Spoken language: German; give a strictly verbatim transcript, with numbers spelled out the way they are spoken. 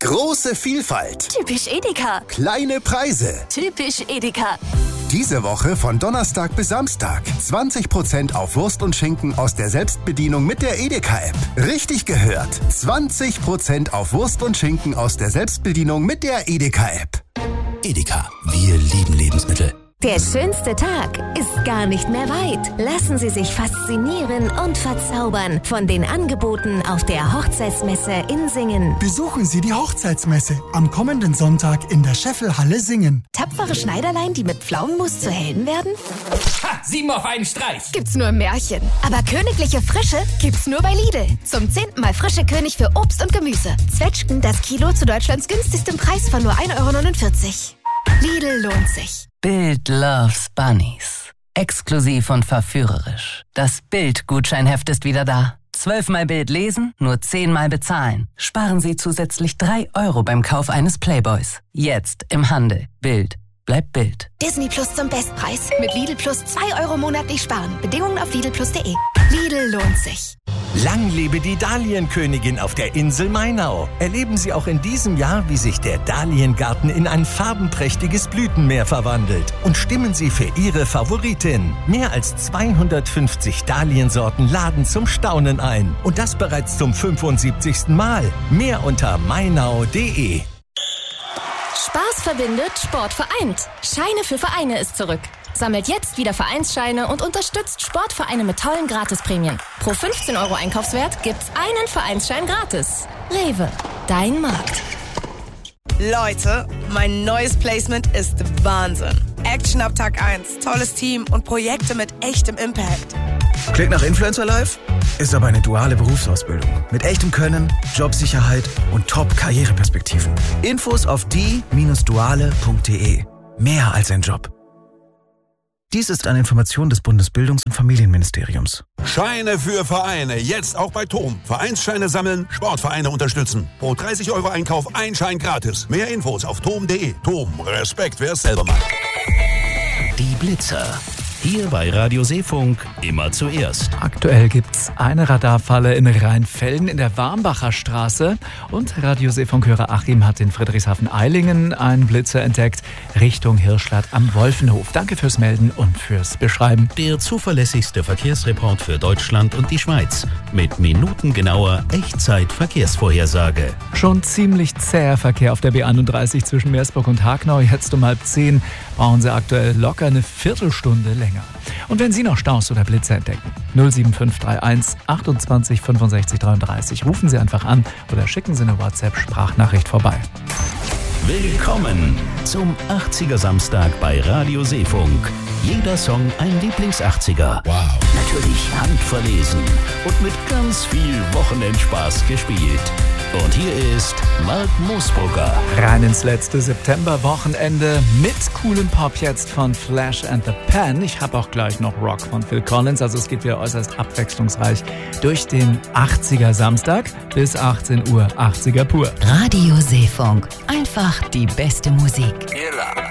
Große Vielfalt. Typisch Edeka. Kleine Preise. Typisch Edeka. Diese Woche von Donnerstag bis Samstag. zwanzig Prozent auf Wurst und Schinken aus der Selbstbedienung mit der Edeka-App. Richtig gehört. zwanzig Prozent auf Wurst und Schinken aus der Selbstbedienung mit der Edeka-App. Edeka, wir lieben Lebensmittel. Der schönste Tag ist gar nicht mehr weit. Lassen Sie sich faszinieren und verzaubern von den Angeboten auf der Hochzeitsmesse in Singen. Besuchen Sie die Hochzeitsmesse am kommenden Sonntag in der Scheffelhalle Singen. Tapfere Schneiderlein, die mit Pflaumenmus zu Helden werden? Ha! Sieben auf einen Streich! Gibt's nur im Märchen. Aber königliche Frische gibt's nur bei Lidl. Zum zehnten Mal frische König für Obst und Gemüse. Zwetschgen das Kilo zu Deutschlands günstigstem Preis von nur ein Euro neunundvierzig. Lidl lohnt sich. Bild loves Bunnies. Exklusiv und verführerisch. Das Bild-Gutscheinheft ist wieder da. Zwölfmal Bild lesen, nur zehnmal bezahlen. Sparen Sie zusätzlich drei Euro beim Kauf eines Playboys. Jetzt im Handel. Bild. Bleibt Bild. Disney Plus zum Bestpreis. Mit Lidl Plus zwei Euro monatlich sparen. Bedingungen auf lidl plus punkt de. Lidl lohnt sich. Lang lebe die Dahlienkönigin auf der Insel Mainau. Erleben Sie auch in diesem Jahr, wie sich der Dahliengarten in ein farbenprächtiges Blütenmeer verwandelt. Und stimmen Sie für Ihre Favoritin. Mehr als zweihundertfünfzig Dahliensorten laden zum Staunen ein. Und das bereits zum fünfundsiebzigsten Mal. Mehr unter mainau punkt de. Spaß verbindet, Sport vereint. Scheine für Vereine ist zurück. Sammelt jetzt wieder Vereinsscheine und unterstützt Sportvereine mit tollen Gratisprämien. Pro fünfzehn Euro Einkaufswert gibt's einen Vereinsschein gratis. Rewe, dein Markt. Leute, mein neues Placement ist Wahnsinn. Action ab Tag eins, tolles Team und Projekte mit echtem Impact. Klingt nach Influencer Life? Ist aber eine duale Berufsausbildung. Mit echtem Können, Jobsicherheit und Top-Karriereperspektiven. Infos auf die Bindestrich duale Punkt de. Mehr als ein Job. Dies ist eine Information des Bundesbildungs- und Familienministeriums. Scheine für Vereine, jetzt auch bei T O M. Vereinsscheine sammeln, Sportvereine unterstützen. Pro dreißig Euro Einkauf ein Schein gratis. Mehr Infos auf tom punkt de. T O M, Respekt, wer es selber macht. Die Blitzer. Hier bei Radio Seefunk immer zuerst. Aktuell gibt's eine Radarfalle in Rheinfelden in der Warmbacher Straße. Und Radio Seefunk-Hörer Achim hat in Friedrichshafen-Eilingen einen Blitzer entdeckt, Richtung Hirschstadt am Wolfenhof. Danke fürs Melden und fürs Beschreiben. Der zuverlässigste Verkehrsreport für Deutschland und die Schweiz. Mit minutengenauer Echtzeit-Verkehrsvorhersage. Schon ziemlich zäher Verkehr auf der B einunddreißig zwischen Meersburg und Hagnau. Jetzt um halb zehn brauchen Sie aktuell locker eine Viertelstunde länger. Und wenn Sie noch Staus oder Blitze entdecken, null sieben fünf drei eins achtundzwanzig fünfundsechzig dreiunddreißig. Rufen Sie einfach an oder schicken Sie eine WhatsApp-Sprachnachricht vorbei. Willkommen zum achtziger Samstag bei Radio Seefunk. Jeder Song ein Lieblings-achtziger. Wow. Natürlich handverlesen und mit ganz viel Wochenendspaß gespielt. Und hier ist Mark Moosbrugger. Rein ins letzte September-Wochenende mit coolem Pop jetzt von Flash and the Pan. Ich habe auch gleich noch Rock von Phil Collins, also es geht wieder äußerst abwechslungsreich durch den achtziger Samstag bis achtzehn Uhr achtziger pur. Radio Seefunk, einfach die beste Musik. Irland.